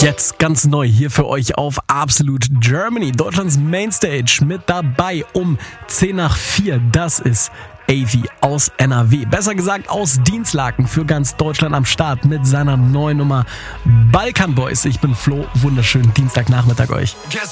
Jetzt ganz neu hier für euch auf Absolute Germany, Deutschlands Mainstage, mit dabei um 3:10. Das ist Avi aus NRW, besser gesagt aus Dinslaken, für ganz Deutschland am Start mit seiner neuen Nummer Balkan Boys. Ich bin Flo, wunderschönen Dienstagnachmittag euch.